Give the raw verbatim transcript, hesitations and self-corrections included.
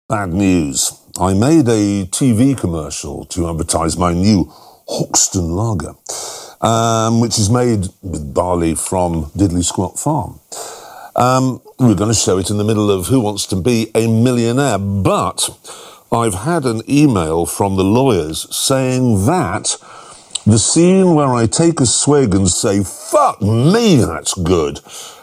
Bad news. I made a T V commercial to advertise my new Hoxton Lager, um, which is made with barley from Diddley Squat Farm. Um, we're going to show it in the middle of Who Wants to Be a Millionaire, but I've had an email from the lawyers saying that the scene where I take a swig and say, "Fuck me, that's good,"